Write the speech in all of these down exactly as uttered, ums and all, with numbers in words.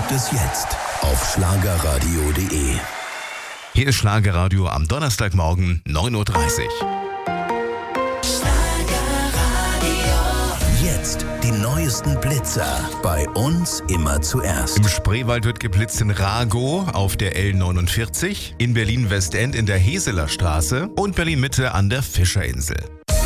gibt es jetzt auf schlagerradio punkt de. Hier ist Schlagerradio am Donnerstagmorgen neun Uhr dreißig. Jetzt die neuesten Blitzer. Bei uns immer zuerst. Im Spreewald wird geblitzt in Ragow auf der L neunundvierzig, in Berlin-Westend in der Heseler Straße und Berlin-Mitte an der Fischerinsel.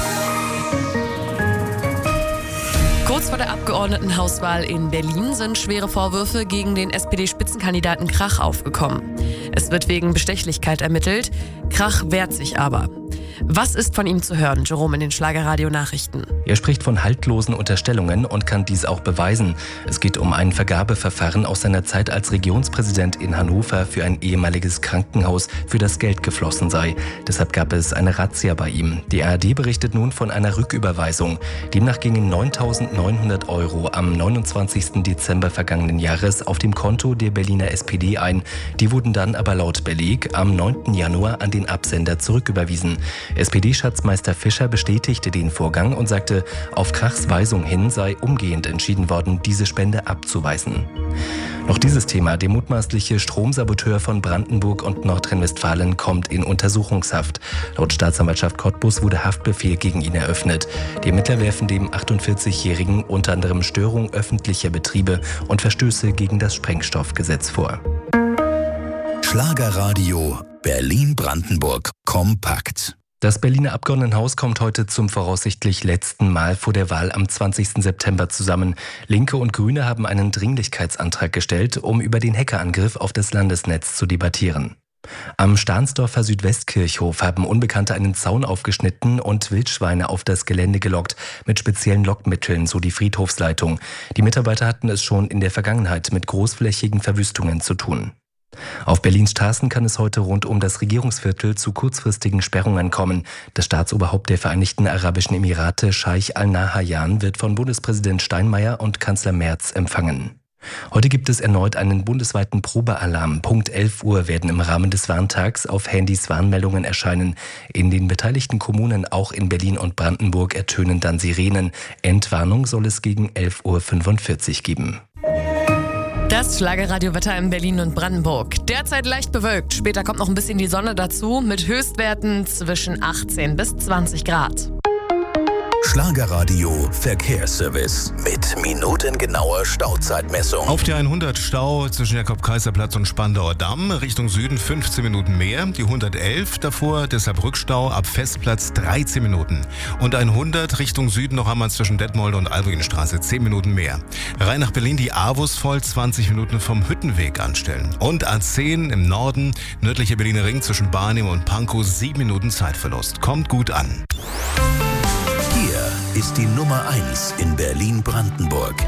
Kurz vor der Abgeordnetenhauswahl in Berlin sind schwere Vorwürfe gegen den S P D-Spitzenkandidaten Krach aufgekommen. Es wird wegen Bestechlichkeit ermittelt. Krach wehrt sich aber. Was ist von ihm zu hören, Jerome, in den Schlagerradio-Nachrichten? Er spricht von haltlosen Unterstellungen und kann dies auch beweisen. Es geht um ein Vergabeverfahren aus seiner Zeit als Regionspräsident in Hannover für ein ehemaliges Krankenhaus, für das Geld geflossen sei. Deshalb gab es eine Razzia bei ihm. Die A R D berichtet nun von einer Rücküberweisung. Demnach gingen neuntausendneunhundert Euro am neunundzwanzigsten Dezember vergangenen Jahres auf dem Konto der Berliner S P D ein. Die wurden dann aber laut Beleg am neunten Januar an den Absender zurücküberwiesen. S P D-Schatzmeister Fischer bestätigte den Vorgang und sagte, auf Krachs Weisung hin sei umgehend entschieden worden, diese Spende abzuweisen. Noch dieses Thema, der mutmaßliche Stromsaboteur von Brandenburg und Nordrhein-Westfalen kommt in Untersuchungshaft. Laut Staatsanwaltschaft Cottbus wurde Haftbefehl gegen ihn eröffnet. Die Ermittler werfen dem achtundvierzigjährigen unter anderem Störung öffentlicher Betriebe und Verstöße gegen das Sprengstoffgesetz vor. Schlagerradio Berlin-Brandenburg kompakt. Das Berliner Abgeordnetenhaus kommt heute zum voraussichtlich letzten Mal vor der Wahl am zwanzigsten September zusammen. Linke und Grüne haben einen Dringlichkeitsantrag gestellt, um über den Hackerangriff auf das Landesnetz zu debattieren. Am Stahnsdorfer Südwestkirchhof haben Unbekannte einen Zaun aufgeschnitten und Wildschweine auf das Gelände gelockt, mit speziellen Lockmitteln, so die Friedhofsleitung. Die Mitarbeiter hatten es schon in der Vergangenheit mit großflächigen Verwüstungen zu tun. Auf Berlins Straßen kann es heute rund um das Regierungsviertel zu kurzfristigen Sperrungen kommen. Das Staatsoberhaupt der Vereinigten Arabischen Emirate, Scheich Al-Nahyan, wird von Bundespräsident Steinmeier und Kanzler Merz empfangen. Heute gibt es erneut einen bundesweiten Probealarm. Punkt elf Uhr werden im Rahmen des Warntags auf Handys Warnmeldungen erscheinen. In den beteiligten Kommunen, auch in Berlin und Brandenburg, ertönen dann Sirenen. Endwarnung soll es gegen elf Uhr fünfundvierzig geben. Das Schlagerradiowetter in Berlin und Brandenburg. Derzeit leicht bewölkt. Später kommt noch ein bisschen die Sonne dazu mit Höchstwerten zwischen achtzehn bis zwanzig Grad. Schlagerradio Verkehrsservice mit minutengenauer Stauzeitmessung. Auf der hundert Stau zwischen Jakob-Kaiser-Platz und Spandauer Damm, Richtung Süden fünfzehn Minuten mehr. Die hundertelf davor, deshalb Rückstau ab Festplatz dreizehn Minuten. Und hundert Richtung Süden noch einmal zwischen Detmold und Albrechtstraße zehn Minuten mehr. Rein nach Berlin die Avus voll zwanzig Minuten vom Hüttenweg anstellen. Und A zehn im Norden, nördlicher Berliner Ring zwischen Barnim und Pankow sieben Minuten Zeitverlust. Kommt gut an. Hier ist die Nummer eins in Berlin-Brandenburg.